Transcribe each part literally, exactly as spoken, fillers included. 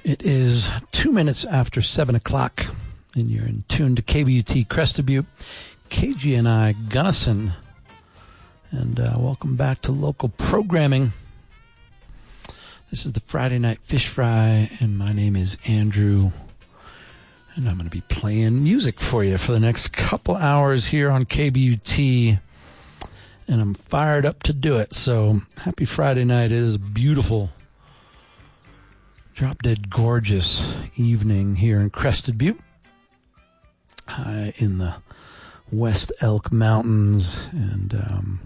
It is two minutes after seven o'clock, and you're in tune to K B U T Crested Butte, K G N I Gunnison, and uh, welcome back to local programming. This is the Friday Night Fish Fry, and my name is Andrew, and I'm going to be playing music for you for the next couple hours here on K B U T, and I'm fired up to do it. So happy Friday night. It is a beautiful, drop-dead gorgeous evening here in Crested Butte, high in the West Elk Mountains. And um,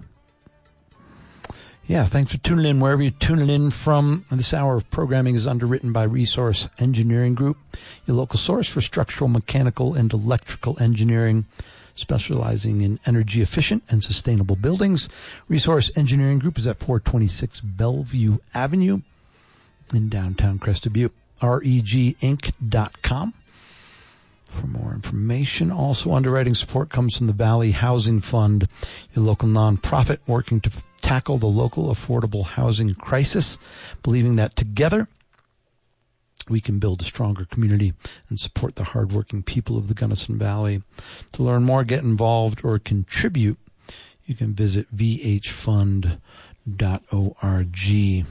yeah, thanks for tuning in wherever you're tuning in from. This hour of programming is underwritten by Resource Engineering Group, your local source for structural, mechanical, and electrical engineering, specializing in energy efficient and sustainable buildings. Resource Engineering Group is at four twenty-six Bellevue Avenue in downtown Crested Butte. R E G inc dot com for more information. Also, underwriting support comes from the Valley Housing Fund, your local nonprofit working to f- tackle the local affordable housing crisis, believing that together we can build a stronger community and support the hardworking people of the Gunnison Valley. To learn more, get involved, or contribute, you can visit v h fund dot org.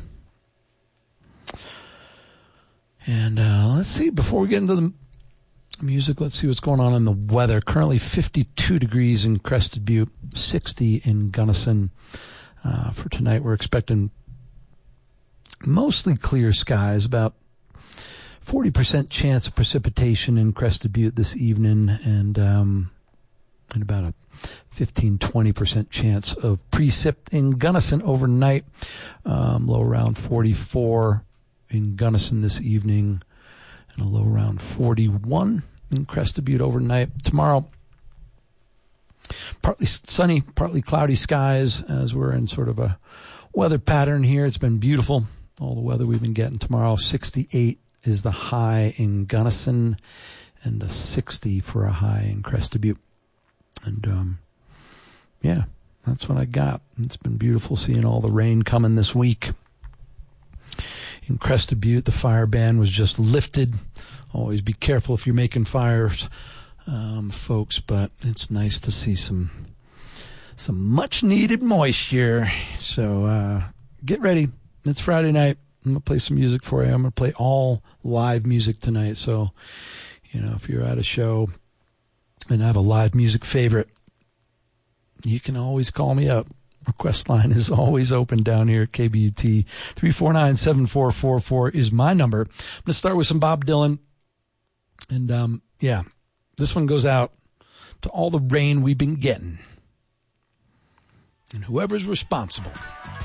And uh, let's see, before we get into the music, let's see what's going on in the weather. Currently fifty-two degrees in Crested Butte, sixty in Gunnison. Uh, for tonight, we're expecting mostly clear skies, about forty percent chance of precipitation in Crested Butte this evening, and, um, and about a fifteen to twenty percent chance of precip in Gunnison overnight, um, low around forty-four in Gunnison this evening, and a low around forty-one in Crested Butte overnight. Tomorrow, partly sunny, partly cloudy skies as we're in sort of a weather pattern here. It's been beautiful, all the weather we've been getting. Tomorrow, sixty-eight is the high in Gunnison, and a sixty for a high in Crested Butte. And, um, yeah, that's what I got. It's been beautiful seeing all the rain coming this week. In Crested Butte, the fire ban was just lifted. Always be careful if you're making fires, um, folks, but it's nice to see some some much-needed moisture. So uh, get ready. It's Friday night. I'm going to play some music for you. I'm going to play all live music tonight. So, you know, if you're at a show and have a live music favorite, you can always call me up. Request line is always open down here at K B U T. three four nine, seven four four four is my number. I'm going to start with some Bob Dylan. And, um, yeah, this one goes out to all the rain we've been getting and whoever's responsible.